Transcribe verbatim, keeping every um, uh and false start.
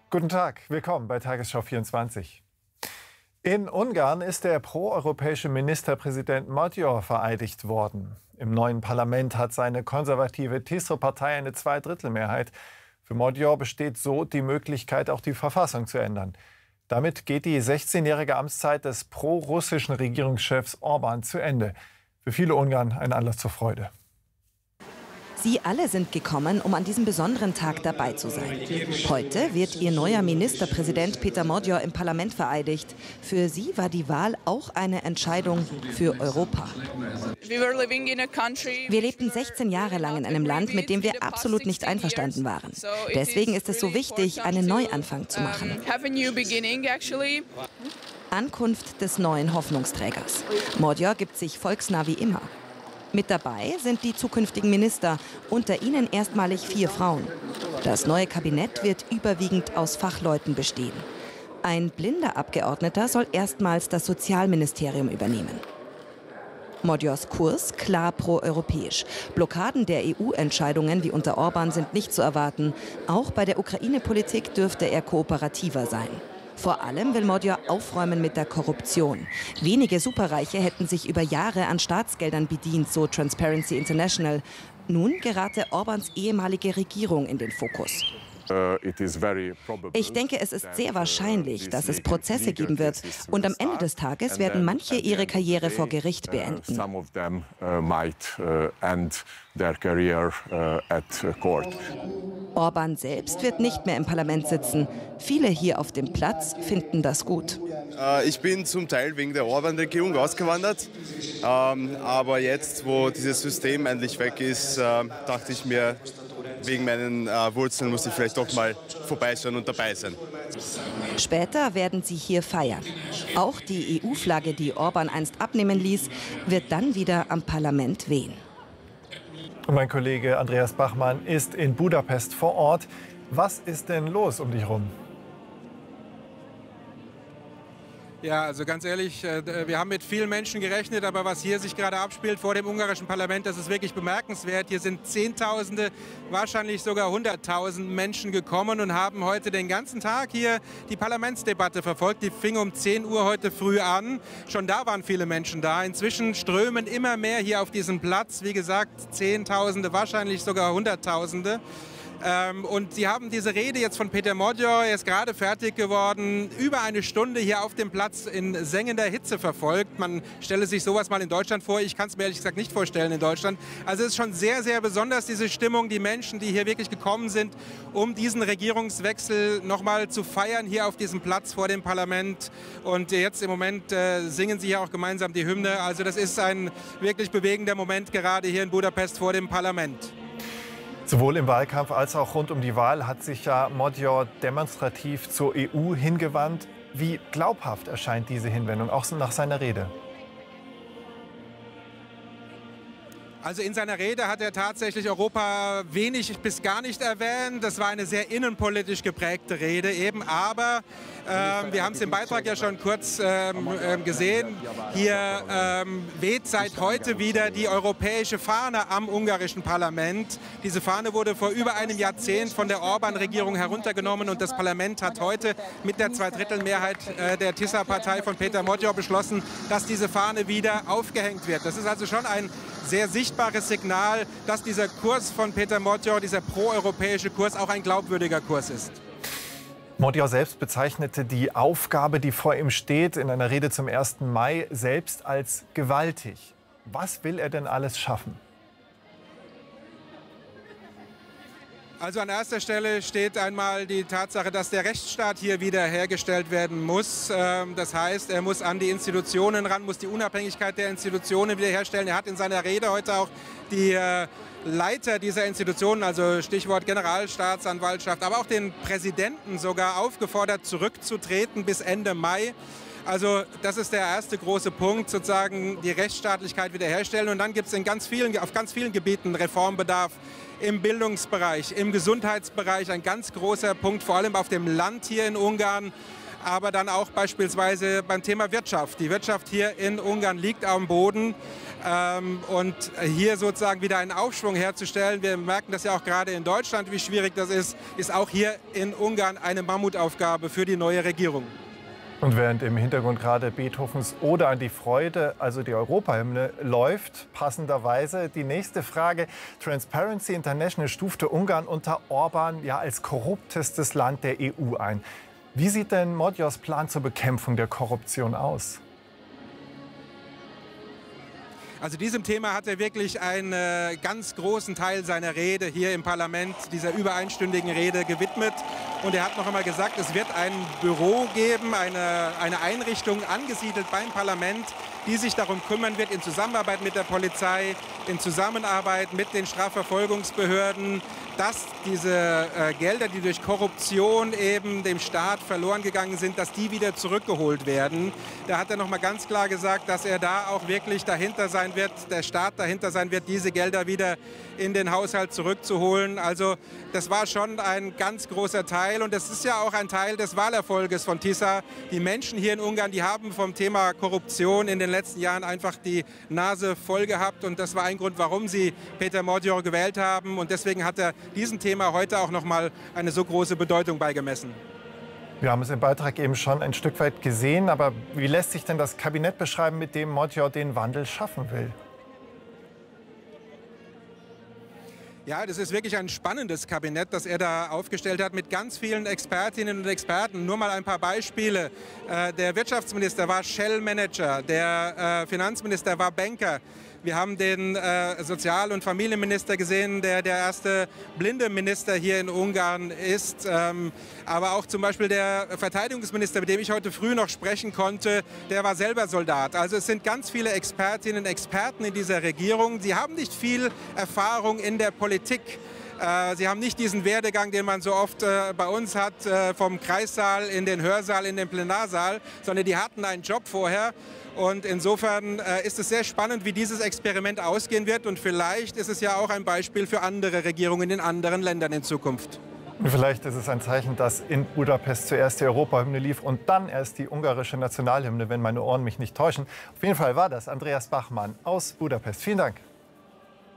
Guten Tag, willkommen bei Tagesschau vierundzwanzig. In Ungarn ist der proeuropäische Ministerpräsident Magyar vereidigt worden. Im neuen Parlament hat seine konservative Tisza-Partei eine Zweidrittelmehrheit. Für Magyar besteht so die Möglichkeit, auch die Verfassung zu ändern. Damit geht die sechzehnjährige Amtszeit des pro-russischen Regierungschefs Orbán zu Ende. Für viele Ungarn ein Anlass zur Freude. Sie alle sind gekommen, um an diesem besonderen Tag dabei zu sein. Heute wird ihr neuer Ministerpräsident Péter Magyar im Parlament vereidigt. Für sie war die Wahl auch eine Entscheidung für Europa. Wir lebten sechzehn Jahre lang in einem Land, mit dem wir absolut nicht einverstanden waren. Deswegen ist es so wichtig, einen Neuanfang zu machen. Ankunft des neuen Hoffnungsträgers. Magyar gibt sich volksnah wie immer. Mit dabei sind die zukünftigen Minister, unter ihnen erstmalig vier Frauen. Das neue Kabinett wird überwiegend aus Fachleuten bestehen. Ein blinder Abgeordneter soll erstmals das Sozialministerium übernehmen. Magyars Kurs klar proeuropäisch. Blockaden der E U-Entscheidungen wie unter Orbán sind nicht zu erwarten. Auch bei der Ukraine-Politik dürfte er kooperativer sein. Vor allem will Magyar aufräumen mit der Korruption. Wenige Superreiche hätten sich über Jahre an Staatsgeldern bedient, so Transparency International. Nun gerate Orbáns ehemalige Regierung in den Fokus. Ich denke, es ist sehr wahrscheinlich, dass es Prozesse geben wird. Und am Ende des Tages werden manche ihre Karriere vor Gericht beenden. Orbán selbst wird nicht mehr im Parlament sitzen. Viele hier auf dem Platz finden das gut. Ich bin zum Teil wegen der Orbán-Regierung ausgewandert. Aber jetzt, wo dieses System endlich weg ist, dachte ich mir, wegen meinen äh, Wurzeln muss ich vielleicht doch mal vorbeischauen und dabei sein. Später werden sie hier feiern. Auch die E U-Flagge, die Orbán einst abnehmen ließ, wird dann wieder am Parlament wehen. Und mein Kollege Andreas Bachmann ist in Budapest vor Ort. Was ist denn los um dich herum? Ja, also ganz ehrlich, wir haben mit vielen Menschen gerechnet, aber was hier sich gerade abspielt vor dem ungarischen Parlament, das ist wirklich bemerkenswert. Hier sind Zehntausende, wahrscheinlich sogar Hunderttausend Menschen gekommen und haben heute den ganzen Tag hier die Parlamentsdebatte verfolgt. Die fing um zehn Uhr heute früh an. Schon da waren viele Menschen da. Inzwischen strömen immer mehr hier auf diesen Platz. Wie gesagt, Zehntausende, wahrscheinlich sogar Hunderttausende. Ähm, und Sie haben diese Rede jetzt von Péter Magyar, er ist gerade fertig geworden, über eine Stunde hier auf dem Platz in sengender Hitze verfolgt. Man stelle sich sowas mal in Deutschland vor. Ich kann es mir ehrlich gesagt nicht vorstellen in Deutschland. Also es ist schon sehr, sehr besonders, diese Stimmung, die Menschen, die hier wirklich gekommen sind, um diesen Regierungswechsel nochmal zu feiern, hier auf diesem Platz vor dem Parlament. Und jetzt im Moment äh, singen Sie hier auch gemeinsam die Hymne. Also das ist ein wirklich bewegender Moment gerade hier in Budapest vor dem Parlament. Sowohl im Wahlkampf als auch rund um die Wahl hat sich ja Magyar demonstrativ zur E U hingewandt. Wie glaubhaft erscheint diese Hinwendung, auch nach seiner Rede? Also in seiner Rede hat er tatsächlich Europa wenig bis gar nicht erwähnt. Das war eine sehr innenpolitisch geprägte Rede eben. Aber ähm, wir haben es im Beitrag ja schon kurz ähm, gesehen. Hier ähm, weht seit heute wieder die europäische Fahne am ungarischen Parlament. Diese Fahne wurde vor über einem Jahrzehnt von der Orbán-Regierung heruntergenommen. Und das Parlament hat heute mit der Zweidrittelmehrheit äh, der Tisza-Partei von Péter Magyar beschlossen, dass diese Fahne wieder aufgehängt wird. Das ist also schon ein sehr sichtbares Signal, dass dieser Kurs von Péter Magyar, dieser proeuropäische Kurs, auch ein glaubwürdiger Kurs ist. Magyar selbst bezeichnete die Aufgabe, die vor ihm steht, in einer Rede zum ersten Mai selbst als gewaltig. Was will er denn alles schaffen? Also an erster Stelle steht einmal die Tatsache, dass der Rechtsstaat hier wiederhergestellt werden muss. Das heißt, er muss an die Institutionen ran, muss die Unabhängigkeit der Institutionen wiederherstellen. Er hat in seiner Rede heute auch die Leiter dieser Institutionen, also Stichwort Generalstaatsanwaltschaft, aber auch den Präsidenten sogar aufgefordert, zurückzutreten bis Ende Mai. Also das ist der erste große Punkt, sozusagen die Rechtsstaatlichkeit wiederherstellen. Und dann gibt es in ganz vielen, auf ganz vielen Gebieten Reformbedarf. Im Bildungsbereich, im Gesundheitsbereich ein ganz großer Punkt, vor allem auf dem Land hier in Ungarn. aber dann auch beispielsweise beim Thema Wirtschaft. Die Wirtschaft hier in Ungarn liegt am Boden. Ähm, und hier sozusagen wieder einen Aufschwung herzustellen, wir merken das ja auch gerade in Deutschland, wie schwierig das ist, ist auch hier in Ungarn eine Mammutaufgabe für die neue Regierung. Und während im Hintergrund gerade Beethovens Ode an die Freude, also die Europahymne, läuft, passenderweise die nächste Frage. Transparency International stufte Ungarn unter Orban ja als korruptestes Land der E U ein. Wie sieht denn Magyars Plan zur Bekämpfung der Korruption aus? Also diesem Thema hat er wirklich einen äh, ganz großen Teil seiner Rede hier im Parlament, dieser über einstündigen Rede, gewidmet. Und er hat noch einmal gesagt, es wird ein Büro geben, eine, eine Einrichtung angesiedelt beim Parlament, die sich darum kümmern wird, in Zusammenarbeit mit der Polizei, in Zusammenarbeit mit den Strafverfolgungsbehörden, dass diese äh, Gelder, die durch Korruption eben dem Staat verloren gegangen sind, dass die wieder zurückgeholt werden. Da hat er noch mal ganz klar gesagt, dass er da auch wirklich dahinter sein wird, der Staat dahinter sein wird, diese Gelder wieder in den Haushalt zurückzuholen. Also das war schon ein ganz großer Teil und das ist ja auch ein Teil des Wahlerfolges von Tisza. Die Menschen hier in Ungarn, die haben vom Thema Korruption in den letzten Jahren einfach die Nase voll gehabt und das war ein Grund, warum sie Péter Magyar gewählt haben und deswegen hat er diesem Thema heute auch noch mal eine so große Bedeutung beigemessen. Wir haben es im Beitrag eben schon ein Stück weit gesehen, aber wie lässt sich denn das Kabinett beschreiben, mit dem Magyar den Wandel schaffen will? Ja, das ist wirklich ein spannendes Kabinett, das er da aufgestellt hat mit ganz vielen Expertinnen und Experten. Nur mal ein paar Beispiele. Äh, der Wirtschaftsminister war Shell-Manager, der äh, Finanzminister war Banker. Wir haben den äh, Sozial- und Familienminister gesehen, der der erste blinde Minister hier in Ungarn ist. Ähm, aber auch zum Beispiel der Verteidigungsminister, mit dem ich heute früh noch sprechen konnte, der war selber Soldat. Also es sind ganz viele Expertinnen und Experten in dieser Regierung. Sie haben nicht viel Erfahrung in der Politik. Sie haben nicht diesen Werdegang, den man so oft äh, bei uns hat, äh, vom Kreissaal in den Hörsaal, in den Plenarsaal, sondern die hatten einen Job vorher. Und insofern äh, ist es sehr spannend, wie dieses Experiment ausgehen wird. Und vielleicht ist es ja auch ein Beispiel für andere Regierungen in anderen Ländern in Zukunft. Vielleicht ist es ein Zeichen, dass in Budapest zuerst die Europahymne lief und dann erst die ungarische Nationalhymne, wenn meine Ohren mich nicht täuschen. Auf jeden Fall war das Andreas Bachmann aus Budapest. Vielen Dank.